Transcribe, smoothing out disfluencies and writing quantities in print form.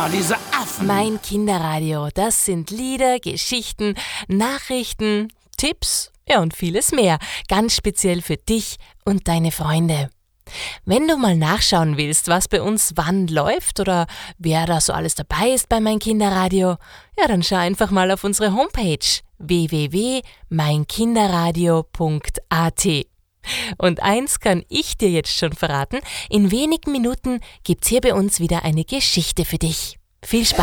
diese Affen. Mein Kinderradio, das sind Lieder, Geschichten, Nachrichten, Tipps, ja und vieles mehr. Ganz speziell für dich und deine Freunde. Wenn du mal nachschauen willst, was bei uns wann läuft oder wer da so alles dabei ist bei Mein Kinderradio, ja, dann schau einfach mal auf unsere Homepage www.meinkinderradio.at. Und eins kann ich dir jetzt schon verraten, in wenigen Minuten gibt's hier bei uns wieder eine Geschichte für dich. Viel Spaß!